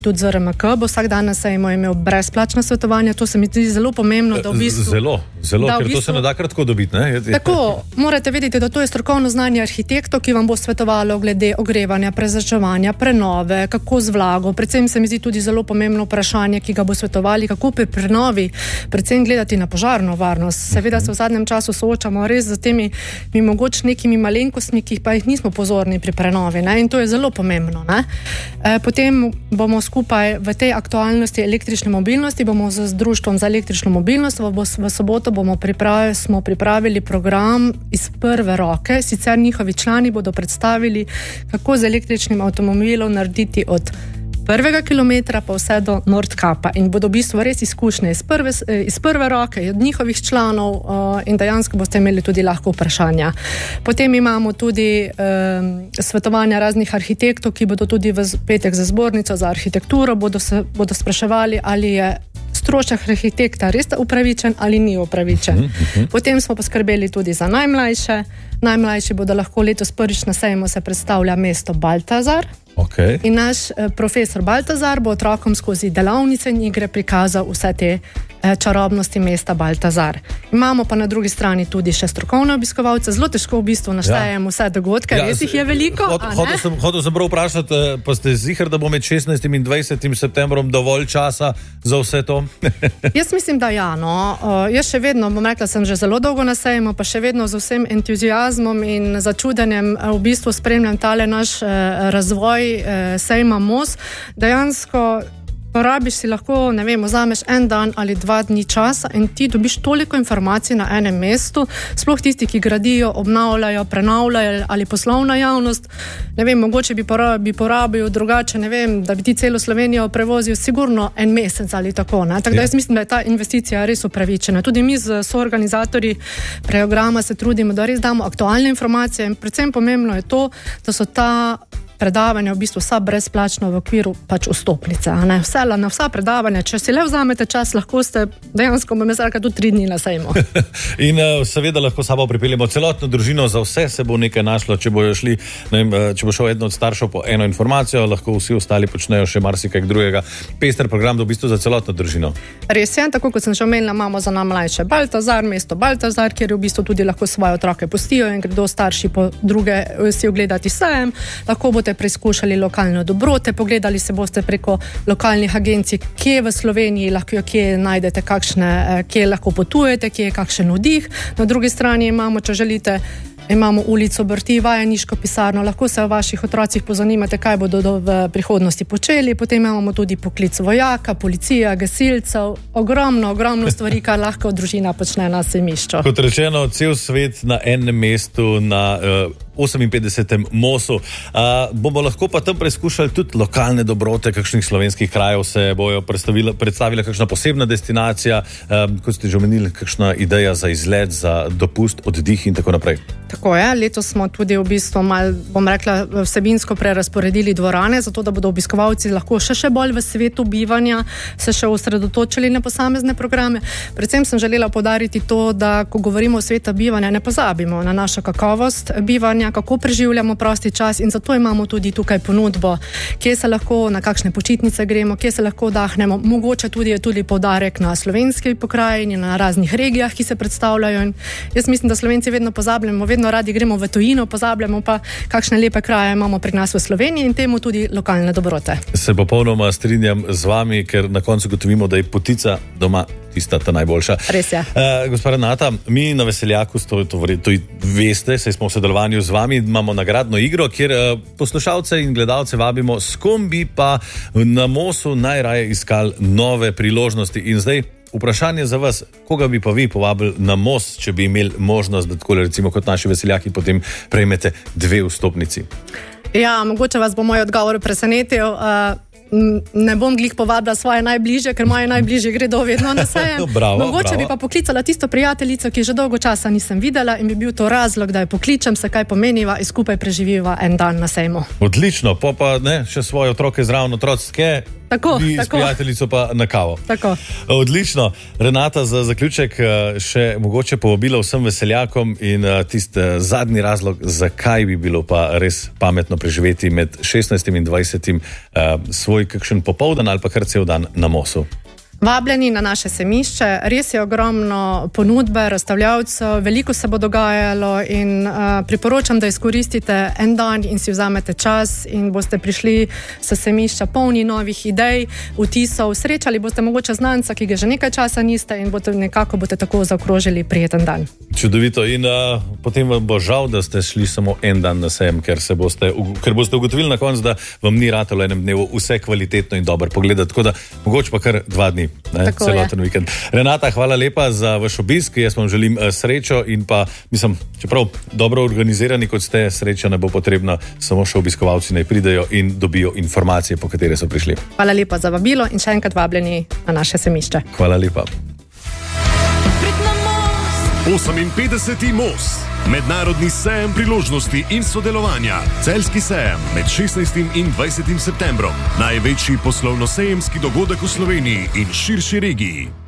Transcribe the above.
Tudi ZRMK bo vsak dan na sejmu imel brezplačna svetovanja. To se mi zdi zelo pomembno, da v bistvu... Zelo, ker to se ne da kratko dobiti, ne? Tako, morate vedeti, da to je strokovno znanje arhitektov, ki vam bo svetovalo glede ogrevanja, prezračevanja, prenove, kako z vlago. Predvsem se mi zdi tudi zelo pomembno vprašanje, ki ga bo svetovali, kako pri prenovi predvsem gledati na požarno varnost. Seveda se v zadnjem času soočamo res z temi mogoče nekimi malenkostmi, ki pa jih nismo pozorni pri prenovi, ne? In to je zelo pomembno, ne? Potem bomo skupaj v tej aktualnosti električne mobilnosti, bomo z Društvom za električno mobilnost v soboto smo pripravili program iz prve roke. Sicer njihovi člani bodo predstavili, kako z električnim avtomobilom narediti od prvega kilometra pa vse do Nordkapa in bodo v bistvu res izkušnje iz prve roke, od njihovih članov in dejansko boste imeli tudi lahko vprašanja. Potem imamo tudi svetovanja raznih arhitektov, ki bodo tudi v petek za zbornico za arhitekturo, bodo spraševali, ali je strošek arhitekta res upravičen ali ni upravičen. Potem smo poskrbeli tudi za najmlajše. Najmlajši bodo lahko letos prvič na sejmu se predstavlja mesto Baltazar. Okay. In naš profesor Baltazar bo otrokom skozi delavnice in igre prikazal vse te čarobnosti mesta Baltazar. Imamo pa na drugi strani tudi še strokovne obiskovalce. Zelo težko v bistvu naštejem vse dogodke, res jih je veliko. Hotel sem prav vprašati, pa ste ziher, da bo med 16. in 20. septembrom dovolj časa za vse to? Jaz mislim, da ja, no. Jaz še vedno, bom rekla, sem že zelo dolgo na sejmu, pa še vedno z vsem entuziazmom in začudenjem v bistvu spremljam tale naš razvoj sejma MOS. Dejansko porabiš si lahko, ne vem, vzameš en dan ali 2 dni časa in ti dobiš toliko informacij na enem mestu, sploh tisti, ki gradijo, obnavljajo, prenavljajo ali poslovna javnost. Ne vem, mogoče bi porabil drugače, ne vem, da bi ti celo Slovenijo prevozil sigurno en mesec ali tako, ne? Tako da jaz mislim, da je ta investicija res upravičena. Tudi mi z soorganizatorji programa se trudimo, da res damo aktualne informacije in predvsem pomembno je to, da so ta predavanja v bistvu vsa brezplačno v okviru pač vstopnice. Na vsa predavanja, če si le vzamete čas, lahko ste dejansko, bom jaz rekla, tudi 3 dni na sejmu. In seveda lahko sabo pripeljemo celotno družino, za vse se bo nekaj našlo, če bojo šli, ne vem, če bo šel eden od staršev po eno informacijo, lahko vsi ostali počnejo še marsikaj drugega. Pester program v bistvu za celotno družino. Res je, tako kot sem že omenila, imamo za najmlajše Baltazar, mesto Baltazar, kjer v bistvu tudi lahko svoje otroke pustijo in gredo starši po druge si ogledati sejem. Lahko boste preizkušali lokalne dobrote, pogledali se boste preko lokalnih agencij, kje v Sloveniji lahko kje najdete kje lahko potujete, kje je kakšen vdih. Na drugi strani imamo, če želite, imamo ulico Brti, vajeniško pisarno, lahko se o vaših otrocih pozanimate, kaj bodo v prihodnosti počeli. Potem imamo tudi poklic vojaka, policija, gasilcev, ogromno stvari, kar lahko družina počne na sejmišču. Kot rečeno, cel svet na enem mestu, na 58. MOS-u. Bomo lahko pa tam preizkušali tudi lokalne dobrote, kakšnih slovenskih krajev se bojo predstavila kakšna posebna destinacija, kot ste že omenili, kakšna ideja za izlet, za dopust, oddih in tako naprej. Tako je, letos smo tudi v bistvu malo, bom rekla, vsebinsko prerazporedili dvorane, zato da bodo obiskovalci lahko še bolj v svetu bivanja se še osredotočili na posamezne programe. Predvsem sem želela poudariti to, da ko govorimo o svetu bivanja, ne pozabimo na našo kakovost bivanja, kako preživljamo prosti čas in zato imamo tudi tukaj ponudbo, kje se lahko na kakšne počitnice gremo, kje se lahko dahnemo. Mogoče je tudi poudarek na slovenski pokrajini, na raznih regijah, ki se predstavljajo. In jaz mislim, da Slovenci vedno pozabljamo, vedno radi gremo v tujino, pozabljamo pa, kakšne lepe kraje imamo pri nas v Sloveniji in temu tudi lokalne dobrote. Se popolnoma strinjam z vami, ker na koncu gotovimo, da je potica doma tista ta najboljša. Res je. Gospa Renata, mi na Veseljaku, to veste, saj smo v sodelovanju z vami, imamo nagradno igro, kjer poslušalce in gledalce vabimo, s kom bi pa na MOS-u najraje iskali nove priložnosti. In zdaj vprašanje za vas, koga bi pa vi povabili na MOS, če bi imeli možnost, da tako recimo kot naši veseljaki potem prejmete 2 vstopnici? Ja, mogoče vas bo moj odgovor presenetil. Ne bom glih povabila svoje najbližje, ker moje najbližje gredo vedno na sejem. Mogoče bi pa poklicala tisto prijateljico, ki že dolgo časa nisem videla in bi bil to razlog, da jo pokličem, se kaj pomeniva in skupaj preživiva en dan na sejmu. Odlično, pa ne, še svoje otroke zraven, otrocké vi s prijateljico pa na kavo. Tako. Odlično. Renata, za zaključek še mogoče povabilo vsem veseljakom in tisti zadnji razlog, zakaj bi bilo pa res pametno preživeti med 16. in 20. Svoj kakšen popoldan ali pa kar cel dan na Mosu. Vabljeni na naše sejmišče, res je ogromno ponudbe, razstavljavcev, veliko se bo dogajalo in priporočam, da izkoristite en dan in si vzamete čas in boste prišli s sejmišča polni novih idej, vtisov, srečali boste mogoče znanca, ki ga že nekaj časa niste in boste tako zaokrožili prijeten dan. Čudovito in potem vam bo žal, da ste šli samo en dan na sejem, ker boste ugotovili na koncu, da vam ni ratalo enem dnevu vse kvalitetno in dobro pogledati, tako da mogoče pa kar 2 dni. Celoten vikend. Renata, hvala lepa za vaš obisk, jaz vam želim srečo in pa, mislim, čeprav dobro organizirani kot ste, sreča ne bo potrebna, samo še obiskovalci naj pridejo in dobijo informacije, po katere so prišli. Hvala lepa za vabilo in še enkrat vabljeni na naše sejmišče. Hvala lepa. 58. Mos. Mednarodni sejem priložnosti in sodelovanja. Celjski sejem med 16. in 20. septembrom. Največji poslovno-sejemski dogodek v Sloveniji in širši regiji.